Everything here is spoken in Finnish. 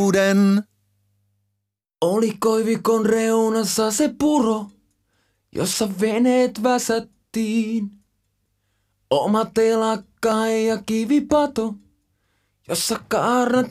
totuuden. Oli koivikon reunassa se puro, jossa veneet väsättiin. Oma telakka ja kivipato, jossa kaarnat